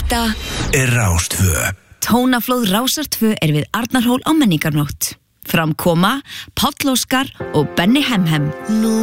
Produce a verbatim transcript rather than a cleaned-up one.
Þetta er Rás tvö. Tónaflóð Rásar tvö er við Arnarhól á menningarnótt. Framkoma Páll Óskar og Benni Hemhem.